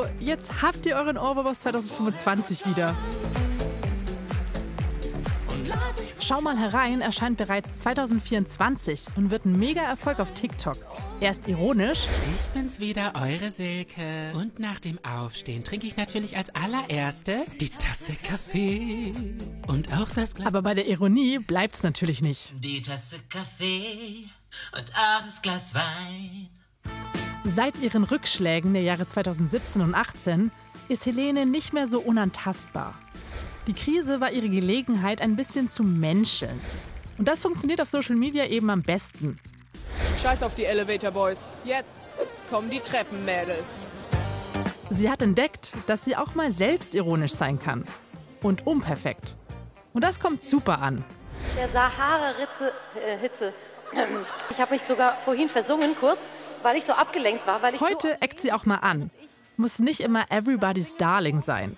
jetzt habt ihr euren Ohrwurm aus 2025 wieder. Schau mal herein erscheint bereits 2024 und wird ein Mega-Erfolg auf TikTok. Er ist ironisch. Ich bin's wieder, eure Silke. Und nach dem Aufstehen trinke ich natürlich als allererstes die Tasse Kaffee. Und auch das Glas... Aber bei der Ironie bleibt's natürlich nicht. Die Tasse Kaffee und auch das Glas Wein. Seit ihren Rückschlägen der Jahre 2017 und 2018 ist Helene nicht mehr so unantastbar. Die Krise war ihre Gelegenheit, ein bisschen zu menscheln. Und das funktioniert auf Social Media eben am besten. Scheiß auf die Elevator Boys. Jetzt kommen die Treppenmädels. Sie hat entdeckt, dass sie auch mal selbstironisch sein kann. Und unperfekt. Und das kommt super an. Der Sahara-Hitze. Ich habe mich sogar vorhin versungen kurz, weil ich so abgelenkt war. Heute eckt sie auch mal an. Muss nicht immer everybody's darling sein.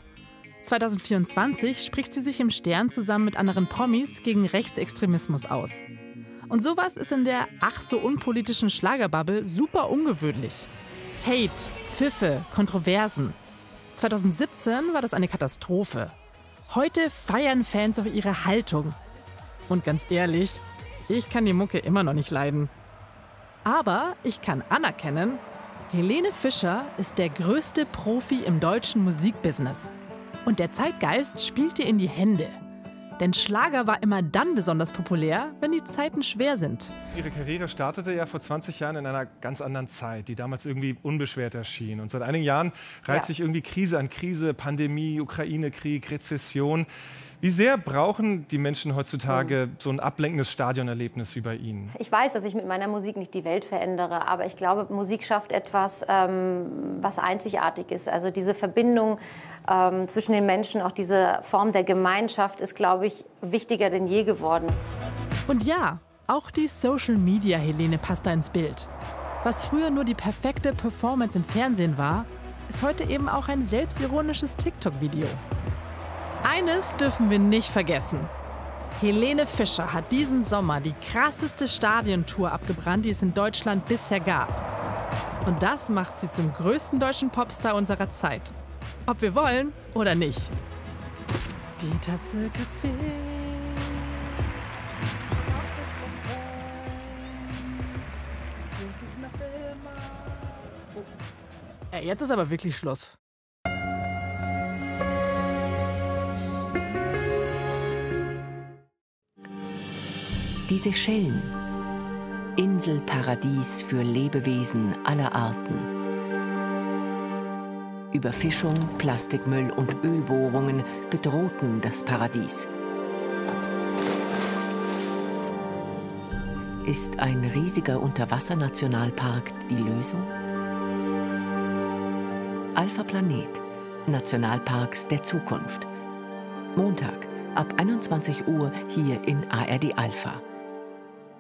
2024 spricht sie sich im Stern zusammen mit anderen Promis gegen Rechtsextremismus aus. Und sowas ist in der ach so unpolitischen Schlagerbubble super ungewöhnlich. Hate, Pfiffe, Kontroversen. 2017 war das eine Katastrophe. Heute feiern Fans auch ihre Haltung. Und ganz ehrlich, ich kann die Mucke immer noch nicht leiden. Aber ich kann anerkennen, Helene Fischer ist der größte Profi im deutschen Musikbusiness. Und der Zeitgeist spielt ihr in die Hände. Denn Schlager war immer dann besonders populär, wenn die Zeiten schwer sind. Ihre Karriere startete ja vor 20 Jahren in einer ganz anderen Zeit, die damals irgendwie unbeschwert erschien. Und seit einigen Jahren reiht sich irgendwie Krise an Krise, Pandemie, Ukraine-Krieg, Rezession. Wie sehr brauchen die Menschen heutzutage so ein ablenkendes Stadionerlebnis wie bei Ihnen? Ich weiß, dass ich mit meiner Musik nicht die Welt verändere, aber ich glaube, Musik schafft etwas, was einzigartig ist. Also diese Verbindung zwischen den Menschen, auch diese Form der Gemeinschaft ist, glaube ich, wichtiger denn je geworden. Und ja, auch die Social-Media-Helene passt da ins Bild. Was früher nur die perfekte Performance im Fernsehen war, ist heute eben auch ein selbstironisches TikTok-Video. Eines dürfen wir nicht vergessen. Helene Fischer hat diesen Sommer die krasseste Stadiontour abgebrannt, die es in Deutschland bisher gab. Und das macht sie zum größten deutschen Popstar unserer Zeit. Ob wir wollen oder nicht. Die Tasse Kaffee. Ey, jetzt ist aber wirklich Schluss. Die Seychellen. Inselparadies für Lebewesen aller Arten. Überfischung, Plastikmüll und Ölbohrungen bedrohten das Paradies. Ist ein riesiger Unterwassernationalpark die Lösung? Alpha Planet. Nationalparks der Zukunft. Montag ab 21 Uhr hier in ARD Alpha.